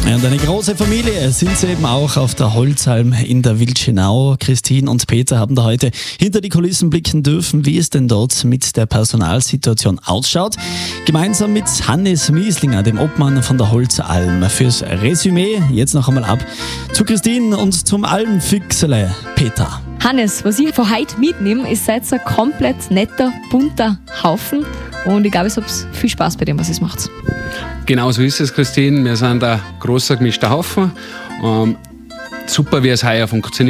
Ja, und eine große Familie sind sie eben auch auf der Holzalm in der Wildschenau. Christine und Peter haben da heute hinter die Kulissen blicken dürfen, wie es denn dort mit der Personalsituation ausschaut. Gemeinsam mit Hannes Mieslinger, dem Obmann von der Holzalm. Fürs Resümee jetzt noch einmal ab zu Christine und zum Almfixele Peter. Hannes, was ich von heute mitnehme, ist seid ein komplett netter, bunter Haufen. Und ich glaube, es habt viel Spaß bei dem, was ihr macht. Genau so ist es, Christine. Wir sind ein großer gemischter Haufen. Super, wie es heuer funktioniert.